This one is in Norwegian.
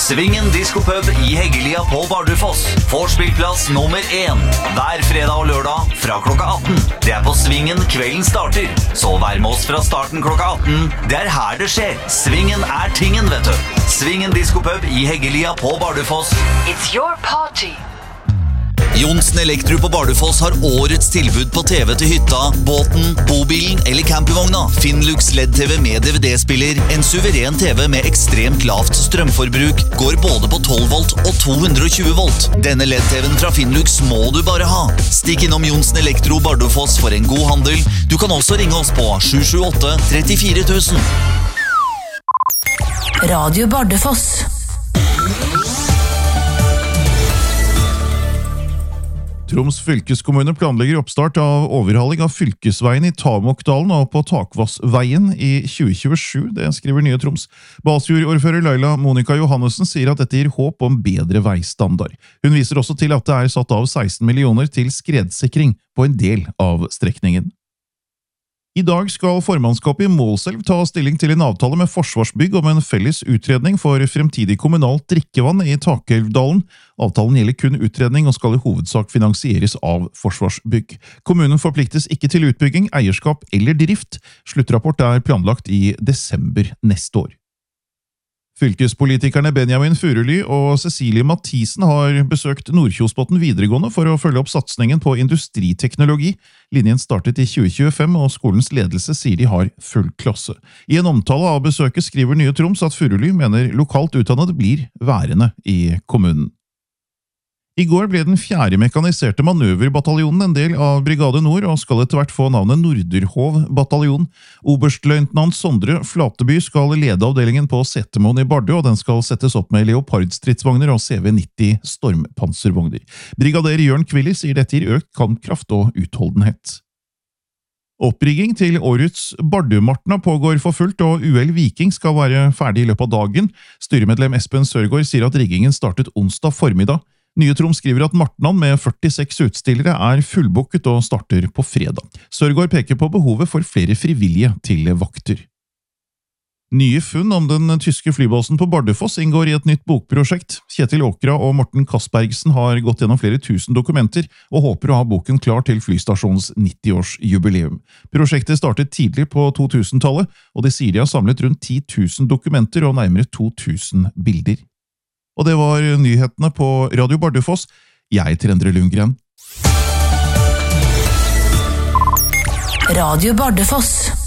Svingen Diskopub i Heggelia på Bardufoss. Vorspielplass nummer 1. Hver fredag og lørdag fra klokka 18. Det på Svingen kvelden starter. Så vær med oss fra starten klokka 18. Det her det skjer. Svingen tingen, vet du. Svingen Diskopub i Heggelia på Bardufoss. It's your party. Jonsen Elektro på Bardufoss har årets tilbud på TV til hytta, båten, bobilen eller campingvogna. Finnlux LED-TV med DVD-spiller, en suveren TV med ekstremt lavt strømforbruk, går både på 12 volt og 220 volt. Denne LED-TVen fra Finnlux må du bare ha. Stikk innom Jonsen Elektro Bardufoss for en god handel. Du kan også ringe oss på 778 34 000. Radio Bardufoss. Troms fylkeskommune planlegger oppstart av overhaling av fylkesveien i Tamokdalen og på Takvassveien i 2027, det skriver Nye Troms. Balsfjordordfører Laila Monica Johannessen sier at dette gir håp om bedre veistandard. Hun viser også til at det satt av 16 millioner til skredsikring på en del av strekningen. I dag skal formannskapet i Målselv ta stilling til en avtale med Forsvarsbygg om en felles utredning for fremtidig kommunalt drikkevann i Takelvdalen. Avtalen gjelder kun utredning og skal i hovedsak finansieres av Forsvarsbygg. Kommunen forpliktes ikke til utbygging, eierskap eller drift. Sluttrapport planlagt i desember neste år. Fylkespolitikerne Benjamin Furuli og Cecilie Mathisen har besøkt Nordkjosbotn videregående for å følge opp satsningen på industriteknologi. Linjen startet i 2025, og skolens ledelse sier de har full klasse. I en omtale av besøket skriver Nye Troms at Furuli mener lokalt utdannede blir værende i kommunen. I går ble den 4. mekaniserte manøverbataljonen en del av Brigade Nord og skal etter hvert få navnet Norderhov bataljon. Oberstløytnant Sondre Flateby skal lede avdelingen på Setermoen i Bardu, og den skal settes opp med Leopard-stridsvogner og CV-90 stormpanservogner. Brigader Jørn Kvili sier dette gir økt kampkraft og utholdenhet. Opprigging til årets Bardumartna pågår for fullt, og UL Viking skal være ferdig i løpet av dagen. Styremedlem Espen Sørgaard sier at riggingen startet onsdag formiddag. Nye Troms skriver at Martnan med 46 utstillere fullbooket og starter på fredag. Sørgaard peker på behovet for flere frivillige til vakter. Nye funn om den tyske flybasen på Bardufoss inngår i et nytt bokprosjekt. Kjetil Åkra og Morten Kaspergsen har gått gjennom flere tusen dokumenter og håper å ha boken klar til flystasjonens 90-årsjubileum. Prosjektet startet tidlig på 2000-tallet, og de sier de har samlet rundt 10 000 dokumenter og nærmere 2000 bilder. Og det var nyhetene på Radio Bardufoss. Jeg heter Endre Lundgren. Radio Bardufoss.